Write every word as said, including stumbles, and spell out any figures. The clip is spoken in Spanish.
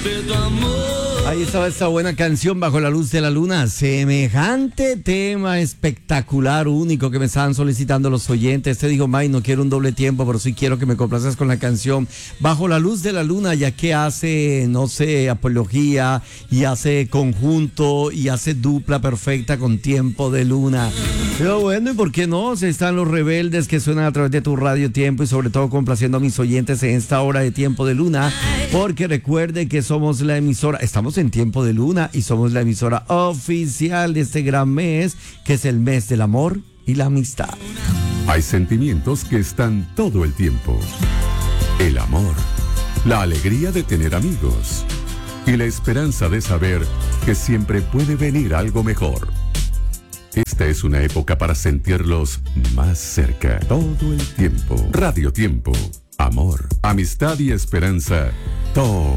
Ahí estaba esta buena canción, Bajo la luz de la luna. Semejante tema espectacular, único, que me estaban solicitando los oyentes. Te digo, May, no quiero un doble tiempo, pero sí quiero que me complazcas con la canción Bajo la luz de la luna, ya que hace, no sé, apología y hace conjunto y hace dupla perfecta con Tiempo de Luna. Pero bueno, ¿y por qué no? Se están los rebeldes que suenan a través de tu radio Tiempo, y sobre todo complaciendo a mis oyentes en esta hora de Tiempo de Luna, porque recuerde que somos la emisora, estamos en Tiempo de Luna y somos la emisora oficial de este gran mes, que es el mes del amor y la amistad. Hay sentimientos que están todo el tiempo: el amor, la alegría de tener amigos y la esperanza de saber que siempre puede venir algo mejor. Esta es una época para sentirlos más cerca todo el tiempo. Radio Tiempo, amor, amistad y esperanza todo